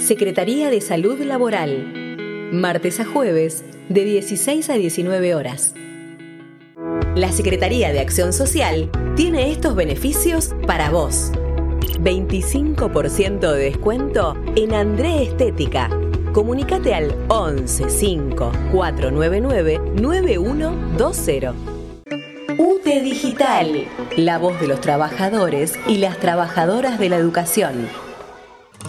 Secretaría de Salud Laboral. Martes a jueves, de 16 a 19 horas. La Secretaría de Acción Social tiene estos beneficios para vos. 25% de descuento en André Estética. Comunicate al 11 5 499 9120. UTE Digital, la voz de los trabajadores y las trabajadoras de la educación.